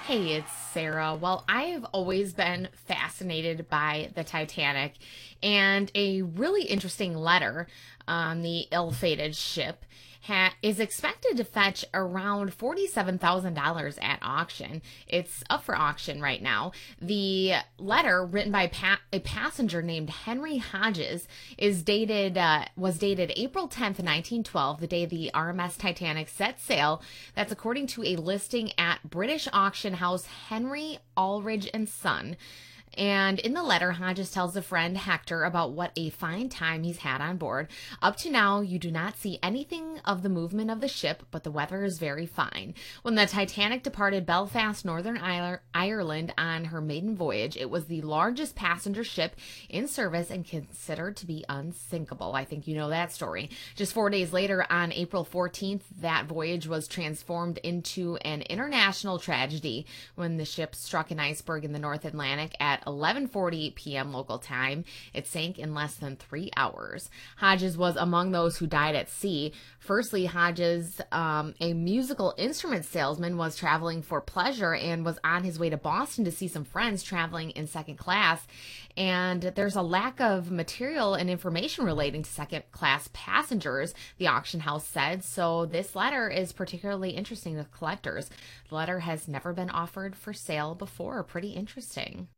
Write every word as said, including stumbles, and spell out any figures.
Hey, it's Sarah. Well, I've always been fascinated by the Titanic, and a really interesting letter on the ill-fated ship ha- is expected to fetch around forty-seven thousand dollars at auction. It's up for auction right now. The letter, written by pa- a passenger named Henry Hodges, is dated uh, was dated April tenth, nineteen twelve, the day the R M S Titanic set sail. That's according to a listing at British auction house Henry Aldridge and Son. And in the letter, Hodges tells a friend, Hector, about what a fine time he's had on board. Up to now, you do not see anything of the movement of the ship, but the weather is very fine. When the Titanic departed Belfast, Northern Ireland on her maiden voyage, it was the largest passenger ship in service and considered to be unsinkable. I think you know that story. Just four days later, on April fourteenth, that voyage was transformed into an international tragedy when the ship struck an iceberg in the North Atlantic at eleven forty p.m. local time. It sank in less than three hours. Hodges was among those who died at sea. Firstly, Hodges, um, a musical instrument salesman, was traveling for pleasure and was on his way to Boston to see some friends traveling in second class. And there's a lack of material and information relating to second class passengers, the auction house said. So this letter is particularly interesting to collectors. The letter has never been offered for sale before. Pretty interesting.